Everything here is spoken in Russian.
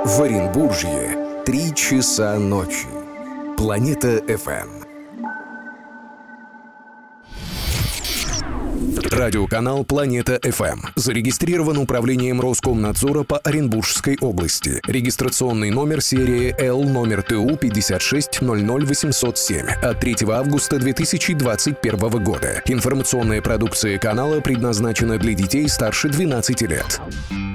В Оренбуржье 3 часа ночи. Планета ФМ. Радиоканал «Планета ФМ» зарегистрирован Управлением Роскомнадзора по Оренбургской области. Регистрационный номер серии Л номер ТУ 5600807 от 3 августа 2021 года. Информационная продукция канала предназначена для детей старше 12 лет.